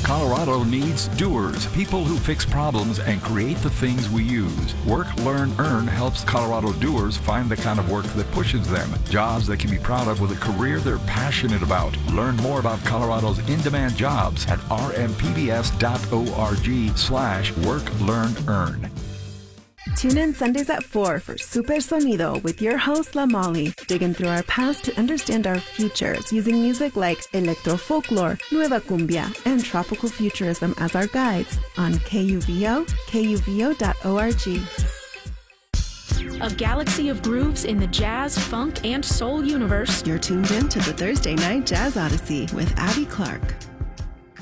Colorado needs doers, people who fix problems and create the things we use. Work, Learn, Earn helps Colorado doers find the kind of work that pushes them, jobs they can be proud of with a career they're passionate about. Learn more about Colorado's in-demand jobs at rmpbs.org/work, learn, earn. Tune in Sundays at 4 for Super Sonido with your host, La Molly, digging through our past to understand our futures using music like electro-folklore, nueva cumbia, and tropical futurism as our guides on KUVO, kuvo.org. A galaxy of grooves in the jazz, funk, and soul universe. You're tuned in to the Thursday Night Jazz Odyssey with Abby Clark.